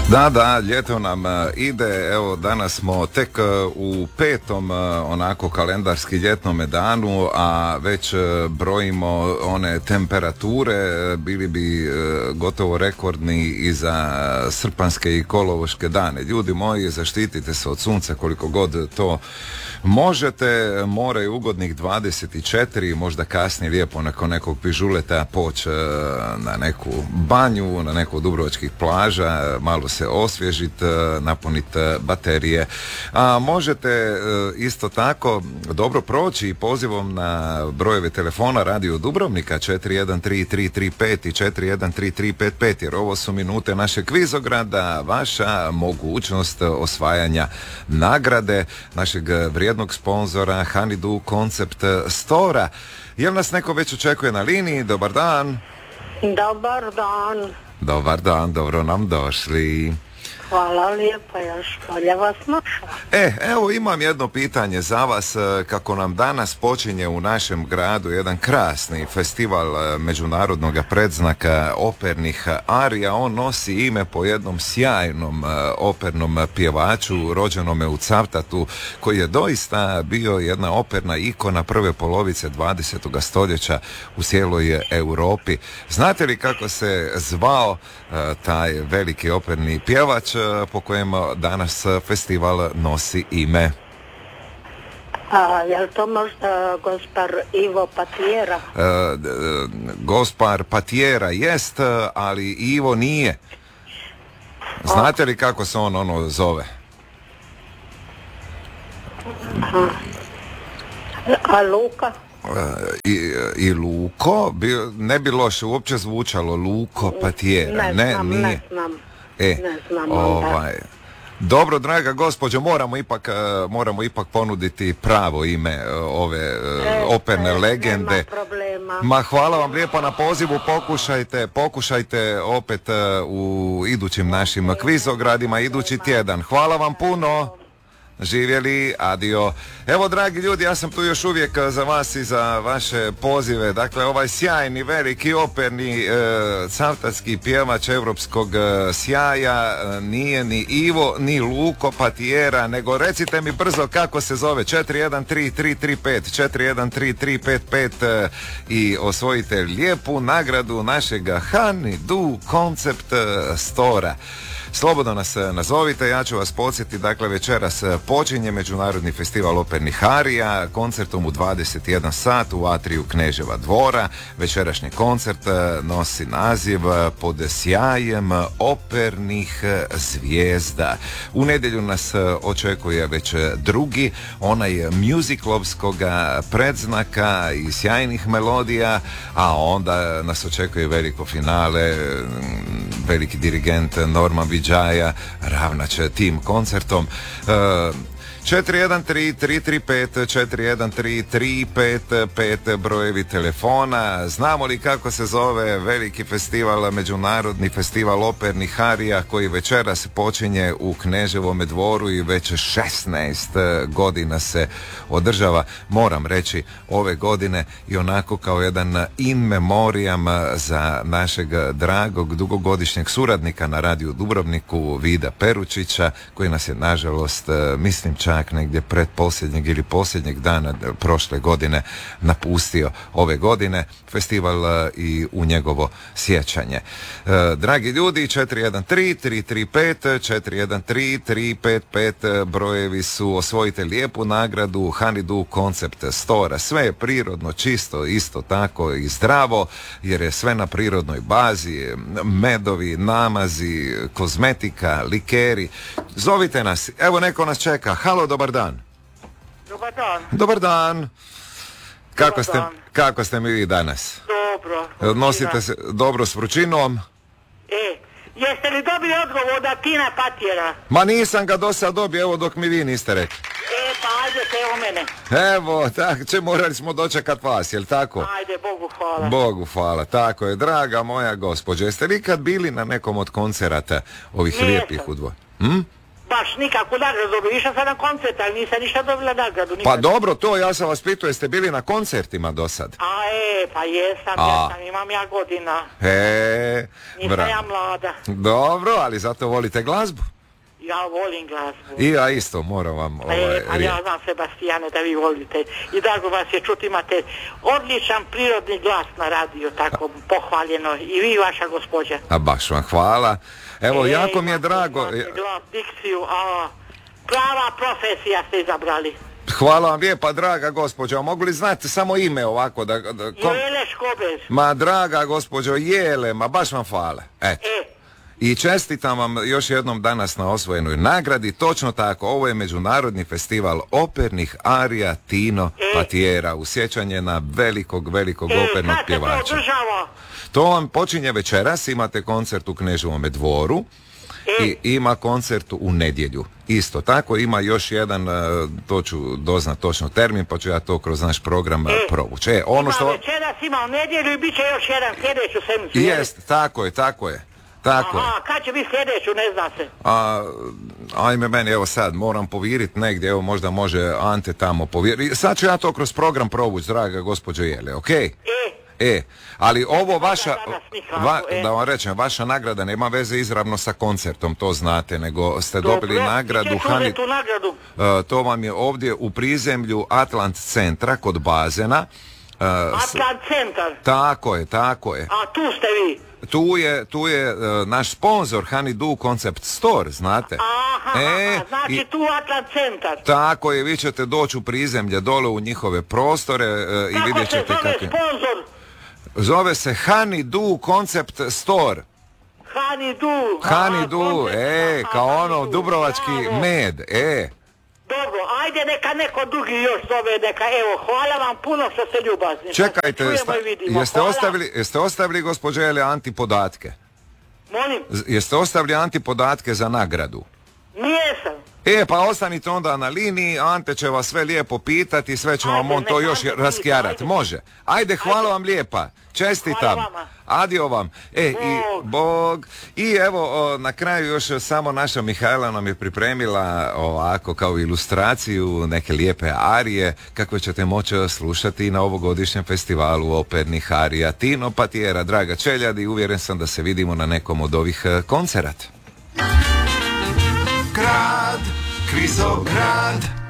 Da, ljeto nam ide, evo danas smo tek u petom onako kalendarski ljetnome danu, a već brojimo one temperature, bili bi gotovo rekordni i za srpanjske i kolovoške dane. Ljudi moji, zaštitite se od sunca koliko god to možete, more je ugodnih 24, možda kasnije lijepo nakon nekog pižuleta poći na neku banju, na neku dubrovačkih plaža, malo se osvježiti, napuniti baterije. A možete isto tako dobro proći pozivom na brojeve telefona Radio Dubrovnika 413335 i 413355, jer ovo su minute našeg kvizograda, vaša mogućnost osvajanja nagrade našeg vrijednog sponzora Honeydew Concept Stora. Jel nas neko već očekuje na liniji? Dobar dan. Dobar dan. Dobar dan, dobro nam došli. Hvala lijepa, još bolje vas našla. Evo imam jedno pitanje za vas. Kako nam danas počinje u našem gradu jedan krasni festival međunarodnog predznaka opernih arija, on nosi ime po jednom sjajnom opernom pjevaču rođenome u Cavtatu, koji je doista bio jedna operna ikona prve polovice 20. stoljeća u cijeloj Europi. Znate li kako se zvao taj veliki operni pjevač po kojem danas festival nosi ime? Je li to možda gospar Ivo Patijera? Gospar Patijera jest, ali Ivo nije. Znate li kako se on ono zove? A Luka? I Luko, ne bi loše uopće zvučalo Luko Patijera. Ne znam. Dobro, draga gospođo, moramo ipak ponuditi pravo ime ove operne legende. Nema problema. Ma hvala vam lijepo na pozivu, pokušajte opet u idućim našim kvizogradima idući tjedan. Hvala vam puno. Živjeli, adio. Evo, dragi ljudi, ja sam tu još uvijek za vas i za vaše pozive. Dakle, ovaj sjajni, veliki, operni cavtatski pjevač europskog sjaja nije ni Ivo, ni Luko Patijera, nego recite mi brzo kako se zove. 413335 413355 i osvojite lijepu nagradu našega Honeydew Concept Stora. Slobodno nas nazovite, ja ću vas podsjetiti, dakle večeras počinje Međunarodni festival opernih arija koncertom u 21 sat u atriju Kneževa dvora. Večerašnji koncert nosi naziv Pod sjajem opernih zvijezda. U nedjelju nas očekuje već drugi, onaj musiclovskog predznaka i sjajnih melodija, a onda nas očekuje veliko finale, veliki dirigent Norman Vidžaja ravnać tim koncertom. 413335 brojevi telefona. Znamo li kako se zove veliki festival, međunarodni festival opernih arija koji večeras počinje u Kneževome dvoru i već 16 godina se održava. Moram reći, ove godine i onako kao jedan in memoriam za našeg dragog dugogodišnjeg suradnika na Radiju Dubrovniku, Vida Peručića, koji nas je nažalost, mislim čak negdje pretposljednjeg ili posljednjeg dana prošle godine napustio. Ove godine festival i u njegovo sjećanje. Dragi ljudi, 413335 413355 brojevi su, osvojite lijepu nagradu Honeydew Concept Stora. Sve je prirodno, čisto, isto tako i zdravo, jer je sve na prirodnoj bazi, medovi, namazi, kozmetika, likeri. Zovite nas, evo neko nas čeka. Halo, dobar dan. Dobar dan. Dobar dan. Kako ste mi vi danas? Dobro. Nosite se dobro s vrućinom? Jeste li dobili odgovor od Tina Patijera? Ma nisam ga do sad dobio, evo dok mi vi niste rekli. Pa ajde se evo mene. Evo, morali smo dočekat vas, jel tako? Ajde, Bogu hvala. Bogu hvala, tako je, draga moja gospođo. Jeste li kad bili na nekom od koncerata ovih lijepih udvoja? Ba baš nikakvu nagradu dobio. Išao sam na koncert, ali nisam ništa dobila nagradu. Nikad. Pa dobro, to ja sam vas pitao, jeste bili na koncertima do sad? Pa jesam, imam ja godina. Nisam ja mlada. Dobro, ali zato volite glazbu? Ja volim glazbu. I ja isto moram vam ja znam, Sebastijane, da vi volite. I drago vas je čuti, imate odličan prirodni glas na radiju, tako pohvaljeno. I vi, vaša gospođa. A baš vam hvala. Evo, jako mi je drago. Glas, dikciju, prava profesija ste izabrali. Hvala vam lijepa, draga gospođo. Mogu li znati samo ime ovako? Jele Škobez. Ma, draga gospođo, Jele, ma baš vam hvala. Eto. I čestitam vam još jednom danas na osvojenoj nagradi. Točno tako, ovo je Međunarodni festival opernih arija Tino Patijera, u sjećanje na velikog opernog pjevača. To vam počinje večeras, imate koncert u Kneževome dvoru i ima koncert u nedjelju. Isto tako ima još jedan, to ću doznat točno termin, pa ću ja to kroz naš program provući. Večeras ima u nedjelju i bit će još jedan sljedeću sedmicu. Jest, tako je. Aha, kad će biti sljedeću, ne zna se. Ajme meni, evo sad, moram poviriti negdje, evo možda može Ante tamo poviriti. Sad ću ja to kroz program provući, draga gospođo Jele, okej? Ali ovo vaša, da vam rečem, vaša nagrada nema veze izravno sa koncertom, to znate, nego ste dobili nagradu. To vam je ovdje u prizemlju Atlant centra kod bazena. Atlant centar? Tako je. A tu ste vi? Tu je naš sponzor Honeydew Concept Store, znate. Znači tu Atlant centar. Tako je, vi ćete doći u prizemlje dole u njihove prostore i vidjet ćete kako se zove sponzor? Zove se Honeydew Concept Store. Honeydew, kao ono dubrovački med, Dobro, ajde neka neko drugi još zove, hvala vam puno što ste ljubazni. Čekajte, jeste ostavili gospođe Jele Anti podatke? Molim? Jeste ostavili Anti podatke za nagradu? Nijesam. Pa ostanite onda na liniji, Ante će vas sve lijepo pitati i sve će vam on to još raskjarati. Može. Ajde, hvala vam lijepa. Čestitam. Adio vam. I Bog. I evo, na kraju još samo naša Mihajla nam je pripremila ovako kao ilustraciju neke lijepe arije kakve ćete moći slušati na ovogodišnjem festivalu opernih arija Tino Patijera. Draga Čeljadi, uvjeren sam da se vidimo na nekom od ovih koncerata. Grad, Kvisov grad.